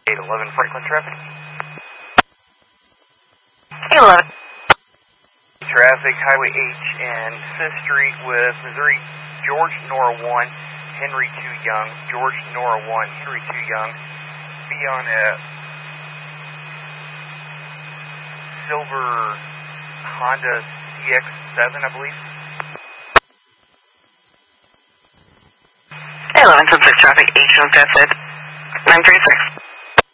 811 Franklin traffic. 811. Traffic, Highway H and 5th Street with Missouri, George Nora 1, Henry 2 Young, George Nora 1, Henry 2 Young. Be on a silver Honda CX-7, I believe. 811 Sunset traffic, H on 5th, 936.